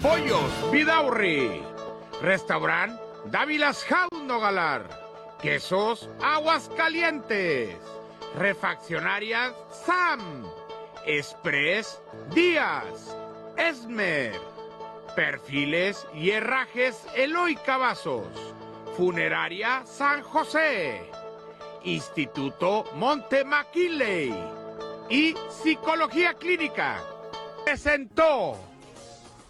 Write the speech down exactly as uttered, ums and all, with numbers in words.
Pollos Vidaurri, Restaurant Dávilas Jaundo Galar, Quesos Aguascalientes, Refaccionarias Sam, Express Díaz, Esmer, Perfiles y Herrajes Eloy Cavazos, Funeraria San José, Instituto Monte McKinley y Psicología Clínica presentó